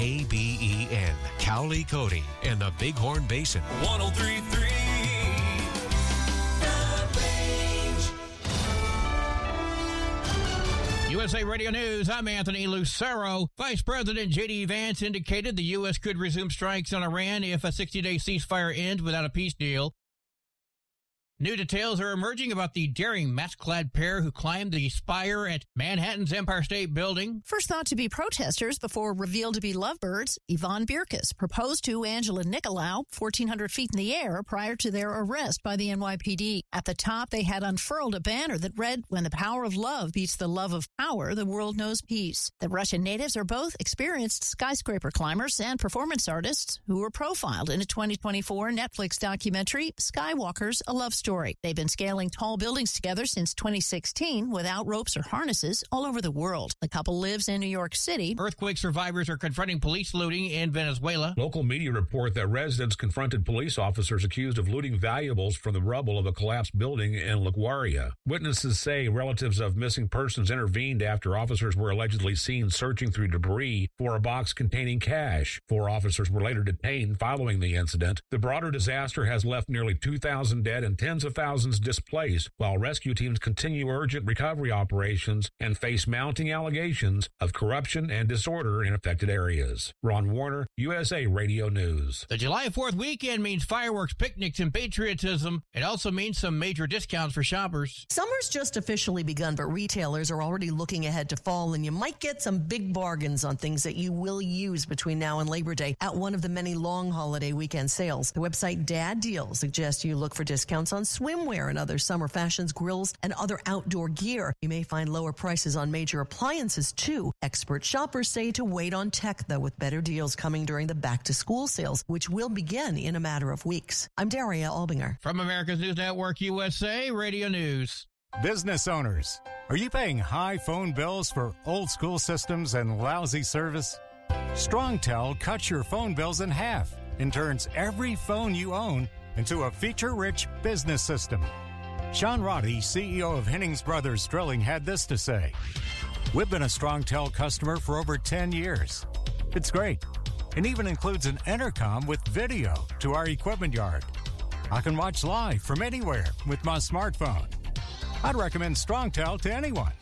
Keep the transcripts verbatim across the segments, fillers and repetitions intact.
A B E N, Cowley Cody, and the Bighorn Basin. one oh three point three U S A Radio News, I'm Anthony Lucero. Vice President J D. Vance indicated the U S could resume strikes on Iran if a sixty-day ceasefire ends without a peace deal. New details are emerging about the daring mask-clad pair who climbed the spire at Manhattan's Empire State Building. First thought to be protesters before revealed to be lovebirds, Yvonne Birkus proposed to Angela Nicolau fourteen hundred feet in the air prior to their arrest by the N Y P D. At the top, they had unfurled a banner that read, "When the power of love beats the love of power, the world knows peace." The Russian natives are both experienced skyscraper climbers and performance artists who were profiled in a twenty twenty-four Netflix documentary, Skywalkers, A Love Story. They've been scaling tall buildings together since twenty sixteen without ropes or harnesses all over the world. The couple lives in New York City. Earthquake survivors are confronting police looting in Venezuela. Local media report that residents confronted police officers accused of looting valuables from the rubble of a collapsed building in LaGuardia. Witnesses say relatives of missing persons intervened after officers were allegedly seen searching through debris for a box containing cash. Four officers were later detained following the incident. The broader disaster has left nearly two thousand dead and tens of thousands displaced, while rescue teams continue urgent recovery operations and face mounting allegations of corruption and disorder in affected areas. Ron Warner, U S A Radio News. The July fourth weekend means fireworks, picnics, and patriotism. It also means some major discounts for shoppers. Summer's just officially begun, but retailers are already looking ahead to fall, and you might get some big bargains on things that you will use between now and Labor Day at one of the many long holiday weekend sales. The website Dad Deals suggests you look for discounts on swimwear and other summer fashions, grills, and other outdoor gear. You may find lower prices on major appliances, too. Expert shoppers say to wait on tech, though, with better deals coming during the back-to-school sales, which will begin in a matter of weeks. I'm Daria Albinger. From America's News Network, U S A Radio News. Business owners, are you paying high phone bills for old-school systems and lousy service? StrongTel cuts your phone bills in half and turns every phone you own into a feature-rich business system. Sean Roddy, C E O of Hennings Brothers Drilling, had this to say. We've been a StrongTel customer for over ten years. It's great. It even includes an intercom with video to our equipment yard. I can watch live from anywhere with my smartphone. I'd recommend StrongTel to anyone.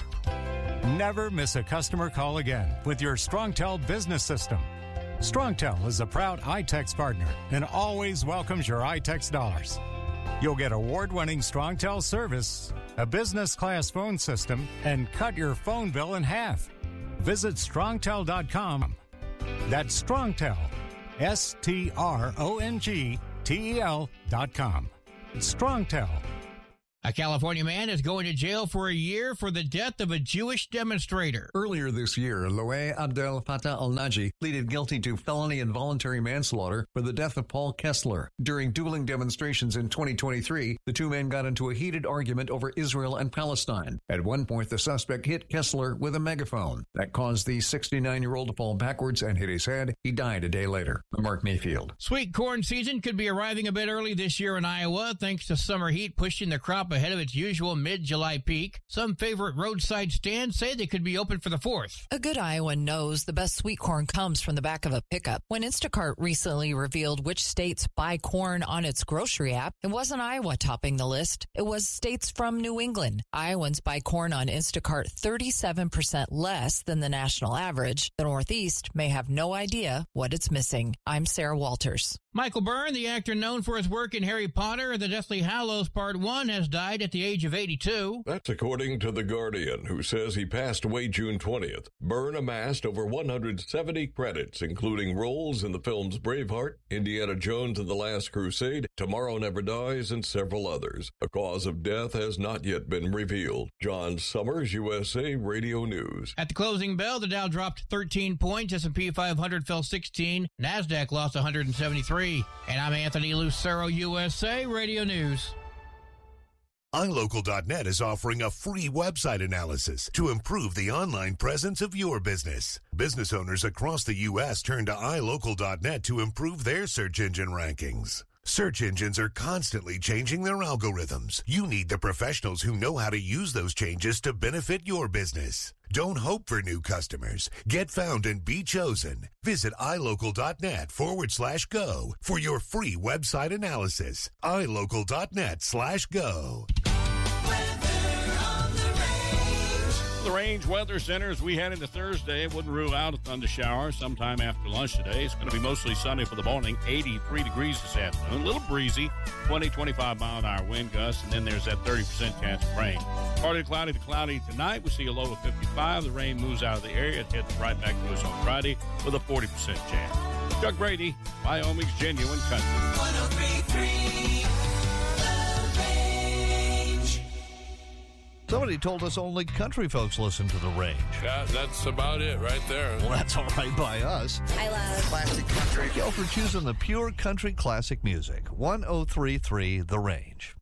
Never miss a customer call again with your StrongTel business system. StrongTel is a proud iTex partner and always welcomes your iTex dollars. You'll get award-winning StrongTel service, a business-class phone system, and cut your phone bill in half. Visit strongtel dot com. That's StrongTel, S T R O N G T E L dot com. StrongTel. A California man is going to jail for a year for the death of a Jewish demonstrator. Earlier this year, Loé Abdel Fattah al-Naji pleaded guilty to felony involuntary manslaughter for the death of Paul Kessler. During dueling demonstrations in twenty twenty-three, the two men got into a heated argument over Israel and Palestine. At one point, the suspect hit Kessler with a megaphone. That caused the sixty-nine-year-old to fall backwards and hit his head. He died a day later. Mark Mayfield. Sweet corn season could be arriving a bit early this year in Iowa, thanks to summer heat pushing the crop ahead of its usual mid-July peak. Some favorite roadside stands say they could be open for the fourth. A good Iowan knows the best sweet corn comes from the back of a pickup. When Instacart recently revealed which states buy corn on its grocery app, it wasn't Iowa topping the list. It was states from New England. Iowans buy corn on Instacart thirty-seven percent less than the national average. The Northeast may have no idea what it's missing. I'm Sarah Walters. Michael Byrne, the actor known for his work in Harry Potter and the Deathly Hallows Part one, has died at the age of eighty-two. That's according to The Guardian, who says he passed away June twentieth. Byrne amassed over one hundred seventy credits, including roles in the films Braveheart, Indiana Jones and the Last Crusade, Tomorrow Never Dies, and several others. A cause of death has not yet been revealed. John Summers, U S A Radio News. At the closing bell, the Dow dropped thirteen points, S and P five hundred fell sixteen, NASDAQ lost one hundred seventy-three. And I'm Anthony Lucero, U S A Radio News. i local dot net is offering a free website analysis to improve the online presence of your business. Business owners across the U S turn to i local dot net to improve their search engine rankings. Search engines are constantly changing their algorithms. You need the professionals who know how to use those changes to benefit your business. Don't hope for new customers. Get found and be chosen. Visit ilocal.net forward slash go for your free website analysis. ilocal.net slash go. The Range Weather Center, as we head into Thursday, wouldn't rule out a thunder shower sometime after lunch today. It's going to be mostly sunny for the morning, eighty-three degrees this afternoon. A little breezy, twenty, twenty-five mile an hour wind gusts, and then there's that thirty percent chance of rain. Partly cloudy to cloudy tonight. We see a low of fifty-five. The rain moves out of the area. It heads right back to us on Friday with a forty percent chance. Chuck Brady, Wyoming's Genuine Country. one oh three point three Somebody told us only country folks listen to The Range. Yeah, that's about it right there. Well, that's all right by us. I love classic country. Go for choosing the pure country classic music. one oh three point three The Range.